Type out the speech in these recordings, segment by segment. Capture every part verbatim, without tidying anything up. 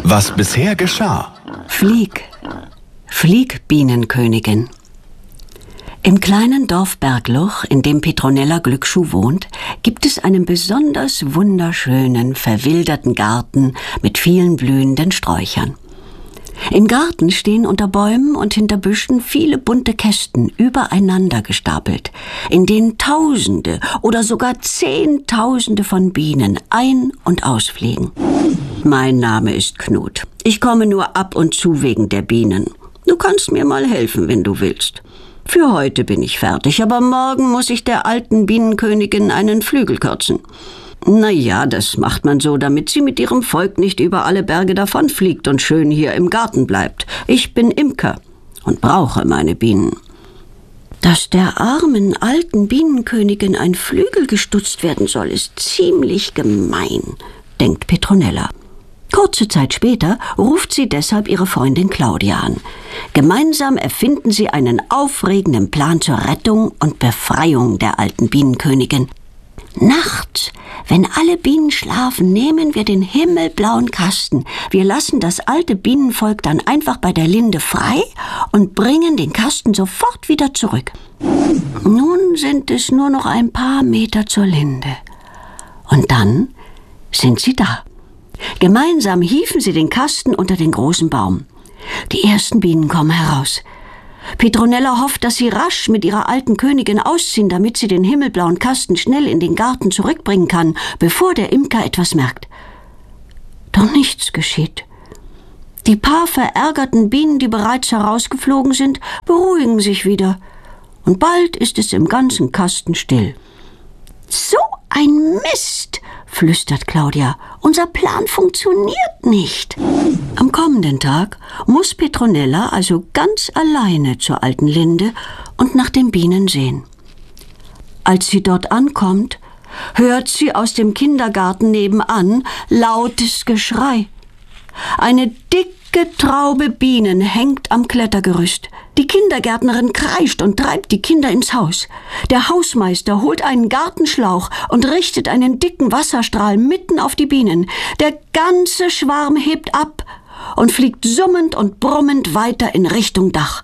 Was bisher geschah. Flieg, flieg, Bienenkönigin. Im kleinen Dorf Bergloch, in dem Petronella Glücksschuh wohnt, gibt es einen besonders wunderschönen, verwilderten Garten mit vielen blühenden Sträuchern. Im Garten stehen unter Bäumen und hinter Büschen viele bunte Kästen übereinander gestapelt, in denen Tausende oder sogar Zehntausende von Bienen ein- und ausfliegen. Mein Name ist Knut. Ich komme nur ab und zu wegen der Bienen. Du kannst mir mal helfen, wenn du willst. Für heute bin ich fertig, aber morgen muss ich der alten Bienenkönigin einen Flügel kürzen. Na ja, das macht man so, damit sie mit ihrem Volk nicht über alle Berge davonfliegt und schön hier im Garten bleibt. Ich bin Imker und brauche meine Bienen. Dass der armen alten Bienenkönigin ein Flügel gestutzt werden soll, ist ziemlich gemein, denkt Petronella. Kurze Zeit später ruft sie deshalb ihre Freundin Claudia an. Gemeinsam erfinden sie einen aufregenden Plan zur Rettung und Befreiung der alten Bienenkönigin. Nachts, wenn alle Bienen schlafen, nehmen wir den himmelblauen Kasten. Wir lassen das alte Bienenvolk dann einfach bei der Linde frei und bringen den Kasten sofort wieder zurück. Nun sind es nur noch ein paar Meter zur Linde. Und dann sind sie da. Gemeinsam hieven sie den Kasten unter den großen Baum. Die ersten Bienen kommen heraus. Petronella hofft, dass sie rasch mit ihrer alten Königin ausziehen, damit sie den himmelblauen Kasten schnell in den Garten zurückbringen kann, bevor der Imker etwas merkt. Doch nichts geschieht. Die paar verärgerten Bienen, die bereits herausgeflogen sind, beruhigen sich wieder. Und bald ist es im ganzen Kasten still. »So ein Mist«, flüstert Claudia. »Unser Plan funktioniert nicht.« Am kommenden Tag muss Petronella also ganz alleine zur alten Linde und nach den Bienen sehen. Als sie dort ankommt, hört sie aus dem Kindergarten nebenan lautes Geschrei. Eine dicke Traube Bienen hängt am Klettergerüst. Die Kindergärtnerin kreischt und treibt die Kinder ins Haus. Der Hausmeister holt einen Gartenschlauch und richtet einen dicken Wasserstrahl mitten auf die Bienen. Der ganze Schwarm hebt ab und fliegt summend und brummend weiter in Richtung Dach.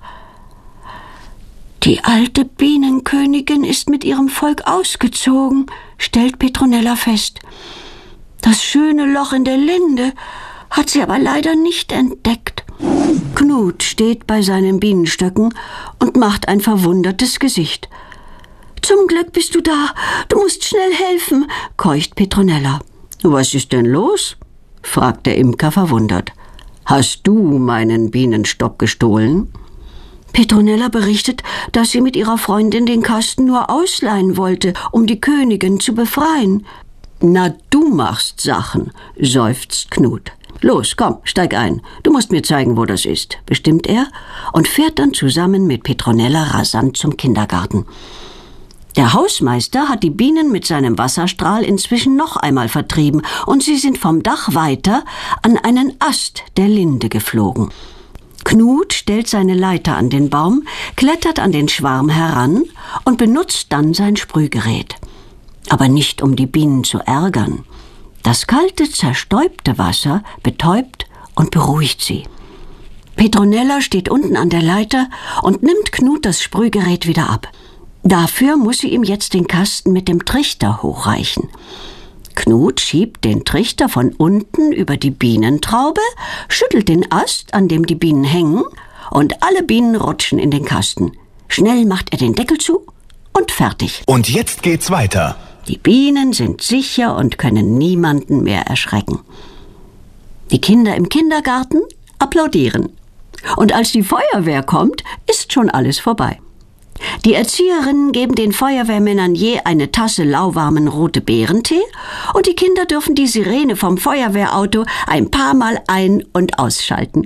Die alte Bienenkönigin ist mit ihrem Volk ausgezogen, stellt Petronella fest. Das schöne Loch in der Linde hat sie aber leider nicht entdeckt. Knut steht bei seinen Bienenstöcken und macht ein verwundertes Gesicht. »Zum Glück bist du da. Du musst schnell helfen«, keucht Petronella. »Was ist denn los?«, fragt der Imker verwundert. »Hast du meinen Bienenstock gestohlen?« Petronella berichtet, dass sie mit ihrer Freundin den Kasten nur ausleihen wollte, um die Königin zu befreien. »Na, du machst Sachen«, seufzt Knut. »Los, komm, steig ein. Du musst mir zeigen, wo das ist«, bestimmt er und fährt dann zusammen mit Petronella rasant zum Kindergarten. Der Hausmeister hat die Bienen mit seinem Wasserstrahl inzwischen noch einmal vertrieben und sie sind vom Dach weiter an einen Ast der Linde geflogen. Knut stellt seine Leiter an den Baum, klettert an den Schwarm heran und benutzt dann sein Sprühgerät. Aber nicht, um die Bienen zu ärgern. Das kalte, zerstäubte Wasser betäubt und beruhigt sie. Petronella steht unten an der Leiter und nimmt Knut das Sprühgerät wieder ab. Dafür muss sie ihm jetzt den Kasten mit dem Trichter hochreichen. Knut schiebt den Trichter von unten über die Bienentraube, schüttelt den Ast, an dem die Bienen hängen, und alle Bienen rutschen in den Kasten. Schnell macht er den Deckel zu und fertig. Und jetzt geht's weiter. Die Bienen sind sicher und können niemanden mehr erschrecken. Die Kinder im Kindergarten applaudieren. Und als die Feuerwehr kommt, ist schon alles vorbei. Die Erzieherinnen geben den Feuerwehrmännern je eine Tasse lauwarmen rote Beerentee und die Kinder dürfen die Sirene vom Feuerwehrauto ein paar Mal ein- und ausschalten.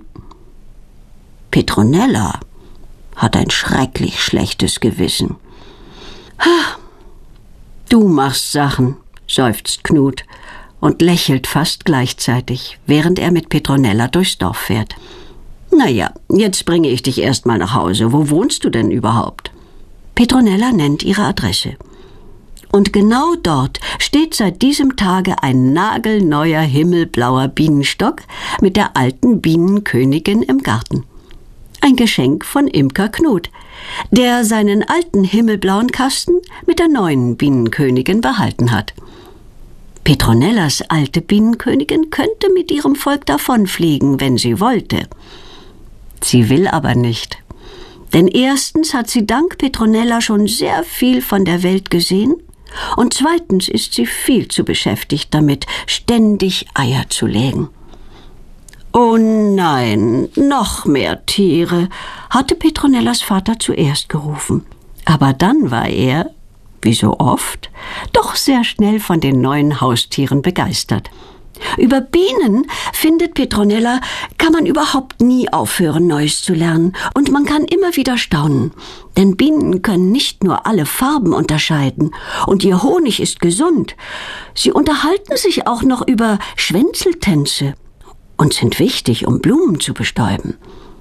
Petronella hat ein schrecklich schlechtes Gewissen. Ha! »Du machst Sachen«, seufzt Knut und lächelt fast gleichzeitig, während er mit Petronella durchs Dorf fährt. »Na ja, jetzt bringe ich dich erst mal nach Hause. Wo wohnst du denn überhaupt?« Petronella nennt ihre Adresse. Und genau dort steht seit diesem Tage ein nagelneuer himmelblauer Bienenstock mit der alten Bienenkönigin im Garten. Ein Geschenk von Imker Knut, der seinen alten himmelblauen Kasten mit der neuen Bienenkönigin behalten hat. Petronellas alte Bienenkönigin könnte mit ihrem Volk davonfliegen, wenn sie wollte. Sie will aber nicht. Denn erstens hat sie dank Petronella schon sehr viel von der Welt gesehen und zweitens ist sie viel zu beschäftigt damit, ständig Eier zu legen. »Oh nein, noch mehr Tiere«, hatte Petronellas Vater zuerst gerufen. Aber dann war er, wie so oft, doch sehr schnell von den neuen Haustieren begeistert. Über Bienen, findet Petronella, kann man überhaupt nie aufhören, Neues zu lernen. Und man kann immer wieder staunen. Denn Bienen können nicht nur alle Farben unterscheiden. Und ihr Honig ist gesund. Sie unterhalten sich auch noch über Schwänzeltänze und sind wichtig, um Blumen zu bestäuben.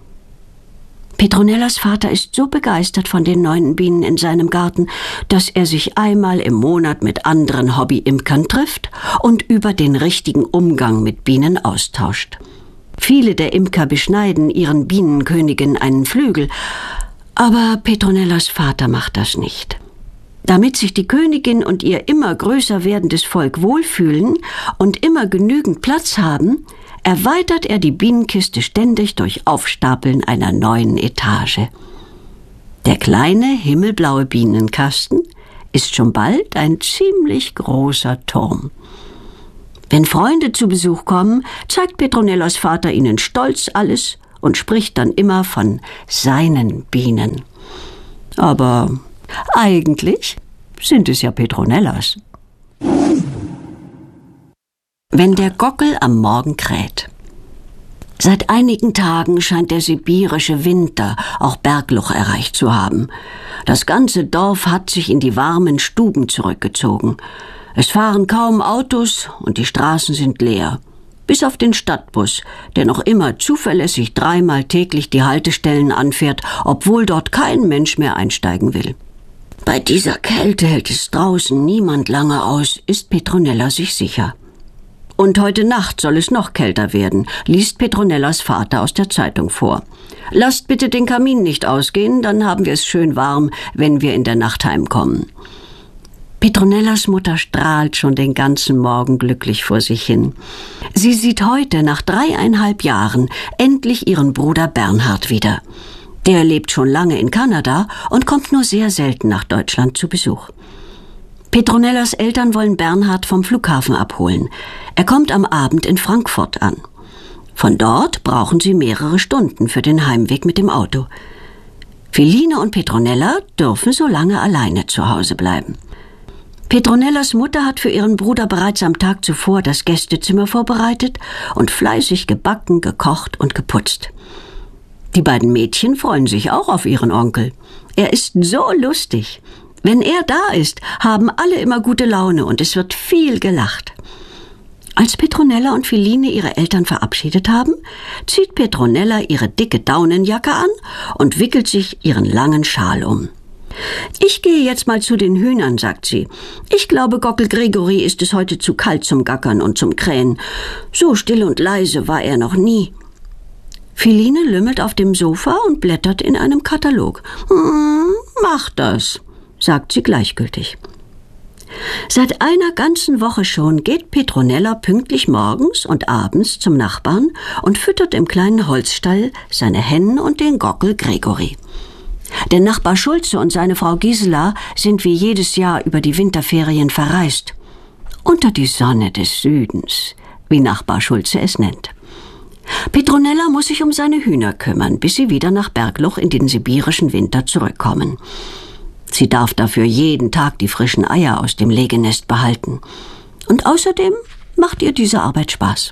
Petronellas Vater ist so begeistert von den neuen Bienen in seinem Garten, dass er sich einmal im Monat mit anderen Hobby-Imkern trifft und über den richtigen Umgang mit Bienen austauscht. Viele der Imker beschneiden ihren Bienenköniginnen einen Flügel, aber Petronellas Vater macht das nicht. Damit sich die Königin und ihr immer größer werdendes Volk wohlfühlen und immer genügend Platz haben, erweitert er die Bienenkiste ständig durch Aufstapeln einer neuen Etage. Der kleine himmelblaue Bienenkasten ist schon bald ein ziemlich großer Turm. Wenn Freunde zu Besuch kommen, zeigt Petronellas Vater ihnen stolz alles und spricht dann immer von seinen Bienen. Aber eigentlich sind es ja Petronellas. Wenn der Gockel am Morgen kräht. Seit einigen Tagen scheint der sibirische Winter auch Bergloch erreicht zu haben. Das ganze Dorf hat sich in die warmen Stuben zurückgezogen. Es fahren kaum Autos und die Straßen sind leer. Bis auf den Stadtbus, der noch immer zuverlässig dreimal täglich die Haltestellen anfährt, obwohl dort kein Mensch mehr einsteigen will. Bei dieser Kälte hält es draußen niemand lange aus, ist Petronella sich sicher. Und heute Nacht soll es noch kälter werden, liest Petronellas Vater aus der Zeitung vor. Lasst bitte den Kamin nicht ausgehen, dann haben wir es schön warm, wenn wir in der Nacht heimkommen. Petronellas Mutter strahlt schon den ganzen Morgen glücklich vor sich hin. Sie sieht heute, nach dreieinhalb Jahren, endlich ihren Bruder Bernhard wieder. Der lebt schon lange in Kanada und kommt nur sehr selten nach Deutschland zu Besuch. Petronellas Eltern wollen Bernhard vom Flughafen abholen. Er kommt am Abend in Frankfurt an. Von dort brauchen sie mehrere Stunden für den Heimweg mit dem Auto. Feline und Petronella dürfen so lange alleine zu Hause bleiben. Petronellas Mutter hat für ihren Bruder bereits am Tag zuvor das Gästezimmer vorbereitet und fleißig gebacken, gekocht und geputzt. Die beiden Mädchen freuen sich auch auf ihren Onkel. Er ist so lustig. Wenn er da ist, haben alle immer gute Laune und es wird viel gelacht. Als Petronella und Feline ihre Eltern verabschiedet haben, zieht Petronella ihre dicke Daunenjacke an und wickelt sich ihren langen Schal um. »Ich gehe jetzt mal zu den Hühnern«, sagt sie. »Ich glaube, Gockel Gregory ist es heute zu kalt zum Gackern und zum Krähen. So still und leise war er noch nie.« Feline lümmelt auf dem Sofa und blättert in einem Katalog. »Hm, mach das«, sagt sie gleichgültig. Seit einer ganzen Woche schon geht Petronella pünktlich morgens und abends zum Nachbarn und füttert im kleinen Holzstall seine Hennen und den Gockel Gregory. Der Nachbar Schulze und seine Frau Gisela sind wie jedes Jahr über die Winterferien verreist. Unter die Sonne des Südens, wie Nachbar Schulze es nennt. Petronella muss sich um seine Hühner kümmern, bis sie wieder nach Bergloch in den sibirischen Winter zurückkommen. Sie darf dafür jeden Tag die frischen Eier aus dem Legenest behalten. Und außerdem macht ihr diese Arbeit Spaß.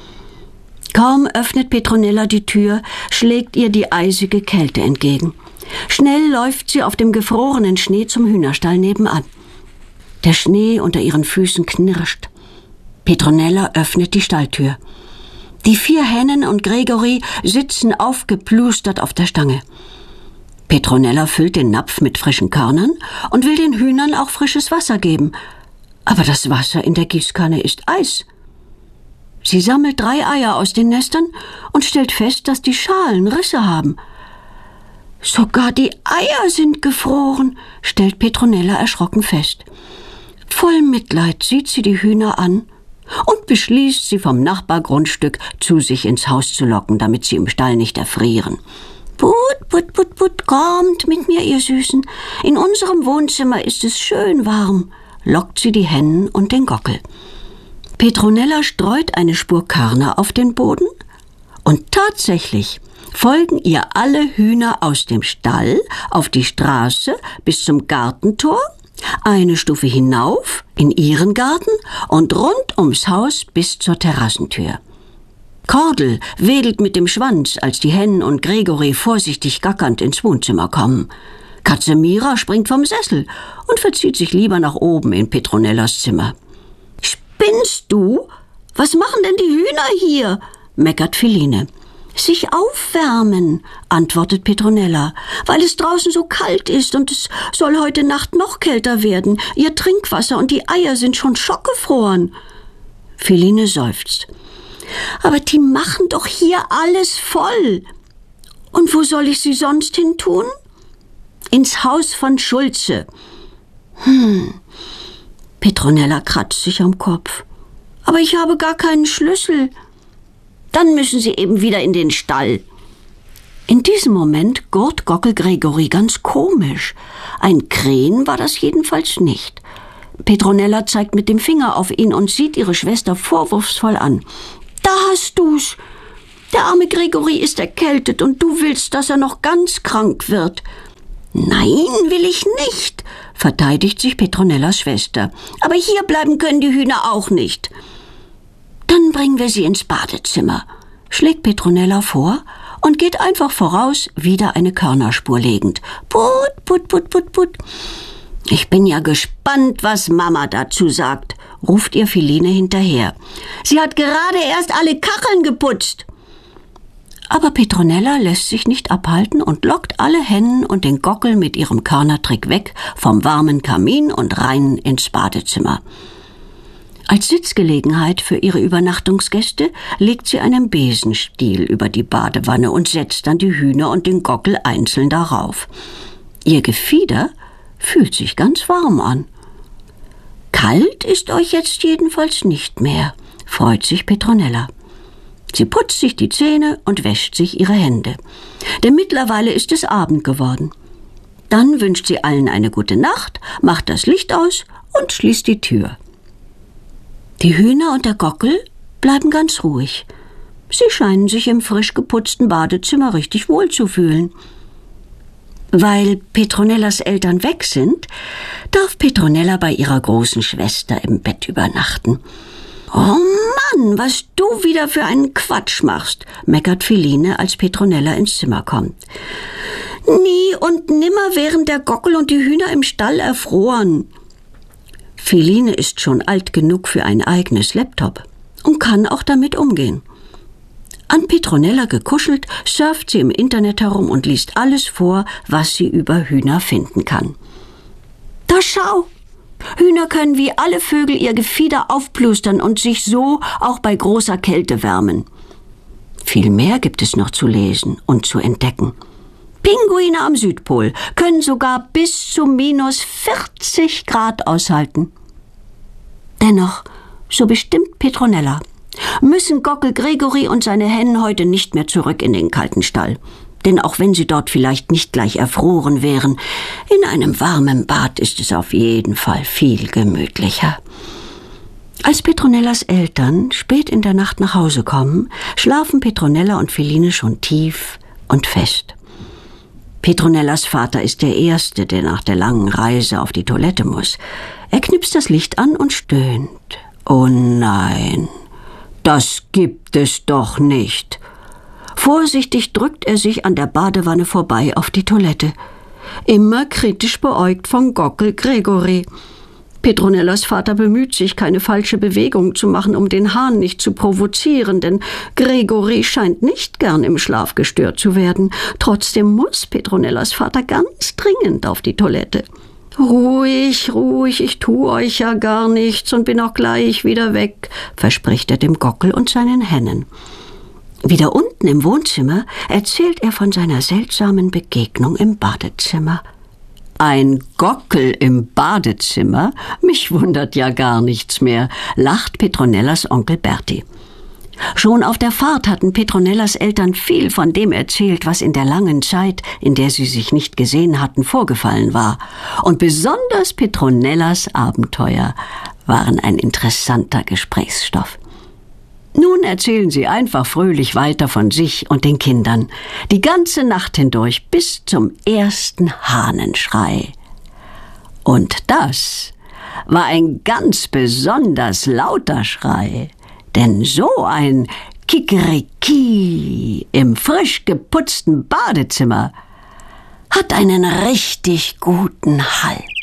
Kaum öffnet Petronella die Tür, schlägt ihr die eisige Kälte entgegen. Schnell läuft sie auf dem gefrorenen Schnee zum Hühnerstall nebenan. Der Schnee unter ihren Füßen knirscht. Petronella öffnet die Stalltür. Die vier Hennen und Gregory sitzen aufgeplustert auf der Stange. Petronella füllt den Napf mit frischen Körnern und will den Hühnern auch frisches Wasser geben. Aber das Wasser in der Gießkanne ist Eis. Sie sammelt drei Eier aus den Nestern und stellt fest, dass die Schalen Risse haben. »Sogar die Eier sind gefroren«, stellt Petronella erschrocken fest. Voll Mitleid sieht sie die Hühner an und beschließt, sie vom Nachbargrundstück zu sich ins Haus zu locken, damit sie im Stall nicht erfrieren. »Put, put, put, put, kommt mit mir, ihr Süßen. In unserem Wohnzimmer ist es schön warm«, lockt sie die Hennen und den Gockel. Petronella streut eine Spur Körner auf den Boden und tatsächlich folgen ihr alle Hühner aus dem Stall auf die Straße bis zum Gartentor, eine Stufe hinauf in ihren Garten und rund ums Haus bis zur Terrassentür. Kordel wedelt mit dem Schwanz, als die Hennen und Gregory vorsichtig gackernd ins Wohnzimmer kommen. Katze Mira springt vom Sessel und verzieht sich lieber nach oben in Petronellas Zimmer. »Spinnst du? Was machen denn die Hühner hier?« meckert Feline. »Sich aufwärmen«, antwortet Petronella, »weil es draußen so kalt ist und es soll heute Nacht noch kälter werden. Ihr Trinkwasser und die Eier sind schon schockgefroren.« Feline seufzt. »Aber die machen doch hier alles voll. Und wo soll ich sie sonst hin tun?« »Ins Haus von Schulze.« »Hm...« Petronella kratzt sich am Kopf. »Aber ich habe gar keinen Schlüssel.« »Dann müssen Sie eben wieder in den Stall.« In diesem Moment gurt Gockel Gregory ganz komisch. Ein Krähen war das jedenfalls nicht. Petronella zeigt mit dem Finger auf ihn und sieht ihre Schwester vorwurfsvoll an. »Da hast du's! Der arme Gregory ist erkältet und du willst, dass er noch ganz krank wird.« »Nein, will ich nicht«, verteidigt sich Petronellas Schwester. »Aber hier bleiben können die Hühner auch nicht.« »Dann bringen wir sie ins Badezimmer«, schlägt Petronella vor und geht einfach voraus, wieder eine Körnerspur legend. »Put, put, put, put, put.« »Ich bin ja gespannt, was Mama dazu sagt«, ruft ihr Feline hinterher. »Sie hat gerade erst alle Kacheln geputzt.« Aber Petronella lässt sich nicht abhalten und lockt alle Hennen und den Gockel mit ihrem Körnertrick weg vom warmen Kamin und rein ins Badezimmer. Als Sitzgelegenheit für ihre Übernachtungsgäste legt sie einen Besenstiel über die Badewanne und setzt dann die Hühner und den Gockel einzeln darauf. Ihr Gefieder fühlt sich ganz warm an. »Kalt ist euch jetzt jedenfalls nicht mehr«, freut sich Petronella. Sie putzt sich die Zähne und wäscht sich ihre Hände. Denn mittlerweile ist es Abend geworden. Dann wünscht sie allen eine gute Nacht, macht das Licht aus und schließt die Tür. Die Hühner und der Gockel bleiben ganz ruhig. Sie scheinen sich im frisch geputzten Badezimmer richtig wohl zu fühlen. Weil Petronellas Eltern weg sind, darf Petronella bei ihrer großen Schwester im Bett übernachten. »Oh Mann, was du wieder für einen Quatsch machst«, meckert Feline, als Petronella ins Zimmer kommt. »Nie und nimmer wären der Gockel und die Hühner im Stall erfroren.« Feline ist schon alt genug für ein eigenes Laptop und kann auch damit umgehen. An Petronella gekuschelt, surft sie im Internet herum und liest alles vor, was sie über Hühner finden kann. »Da schau! Hühner können wie alle Vögel ihr Gefieder aufplustern und sich so auch bei großer Kälte wärmen.« Viel mehr gibt es noch zu lesen und zu entdecken. Pinguine am Südpol können sogar bis zu minus vierzig Grad aushalten. Dennoch, so bestimmt Petronella, müssen Gockel Gregory und seine Hennen heute nicht mehr zurück in den kalten Stall. Denn auch wenn sie dort vielleicht nicht gleich erfroren wären, in einem warmen Bad ist es auf jeden Fall viel gemütlicher. Als Petronellas Eltern spät in der Nacht nach Hause kommen, schlafen Petronella und Feline schon tief und fest. Petronellas Vater ist der Erste, der nach der langen Reise auf die Toilette muss. Er knipst das Licht an und stöhnt. »Oh nein, das gibt es doch nicht!« Vorsichtig drückt er sich an der Badewanne vorbei auf die Toilette. Immer kritisch beäugt von Gockel Gregory. Petronellas Vater bemüht sich, keine falsche Bewegung zu machen, um den Hahn nicht zu provozieren, denn Gregory scheint nicht gern im Schlaf gestört zu werden. Trotzdem muss Petronellas Vater ganz dringend auf die Toilette. »Ruhig, ruhig, ich tu euch ja gar nichts und bin auch gleich wieder weg«, verspricht er dem Gockel und seinen Hennen. Wieder unten im Wohnzimmer erzählt er von seiner seltsamen Begegnung im Badezimmer. »Ein Gockel im Badezimmer? Mich wundert ja gar nichts mehr«, lacht Petronellas Onkel Berti. Schon auf der Fahrt hatten Petronellas Eltern viel von dem erzählt, was in der langen Zeit, in der sie sich nicht gesehen hatten, vorgefallen war. Und besonders Petronellas Abenteuer waren ein interessanter Gesprächsstoff. Nun erzählen sie einfach fröhlich weiter von sich und den Kindern, die ganze Nacht hindurch bis zum ersten Hahnenschrei. Und das war ein ganz besonders lauter Schrei. Denn so ein Kikeriki im frisch geputzten Badezimmer hat einen richtig guten Hall.